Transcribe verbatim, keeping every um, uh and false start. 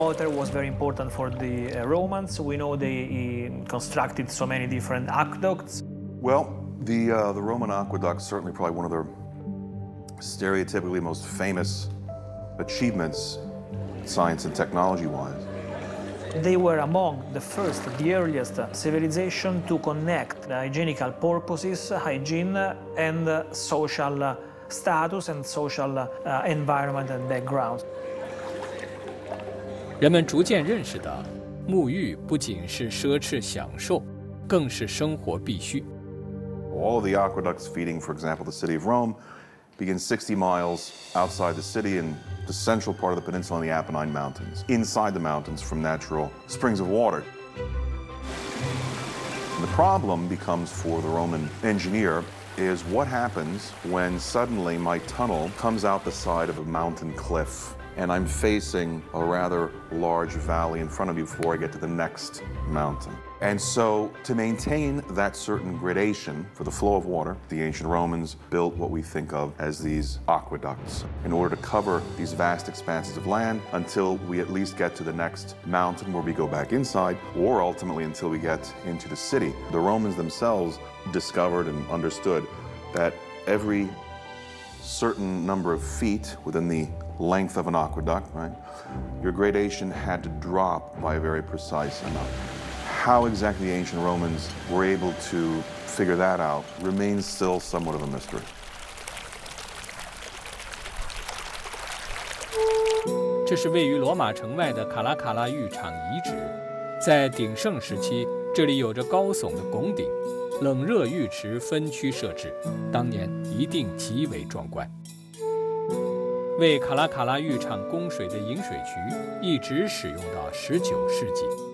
Water was very important for the uh, Romans. We know they uh, constructed so many different aqueducts. Well, the, uh, the Roman aqueducts, certainly probably one of their stereotypically most famous achievements, science and technology-wise. They were among the first, the earliest civilization to connect the hygienical purposes, hygiene, and uh, social uh, status and social uh, environment and background. 人们逐渐认识到，沐浴不仅是奢侈享受，更是生活必须。 All of the aqueducts feeding, for example, the city of Rome, begin sixty miles outside the city in the central part of the peninsula in the Apennine Mountains, inside the mountains from natural springs of water. And the problem becomes for the Roman engineer is what happens when suddenly my tunnel comes out the side of a mountain cliff and I'm facing a rather large valley in front of me before I get to the next mountain. And so to maintain that certain gradation for the flow of water, the ancient Romans built what we think of as these aqueducts in order to cover these vast expanses of land until we at least get to the next mountain where we go back inside, or ultimately until we get into the city. The Romans themselves discovered and understood that every certain number of feet within the length of an aqueduct, right, your gradation had to drop by a very precise amount. How exactly the ancient Romans were able to figure that out remains still somewhat of a mystery. 这是位于罗马城外的卡拉卡拉浴场遗址，在鼎盛时期，这里有着高耸的拱顶，冷热浴池分区设置，当年一定极为壮观。为卡拉卡拉浴场供水的引水渠一直使用到十九世纪。